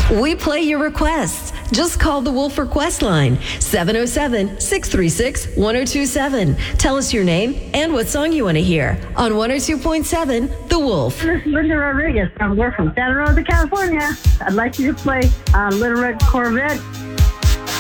We play your requests. Just call the Wolf Request line, 707-636-1027. Tell us your name and what song you want to hear on 102.7 The Wolf. This is Linda Rodriguez. We're from Santa Rosa, California. I'd like you to play Little Red Corvette